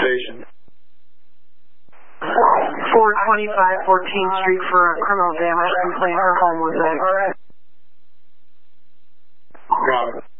station. 425 14th Street for a criminal damage complaint. Her home was at. Got it.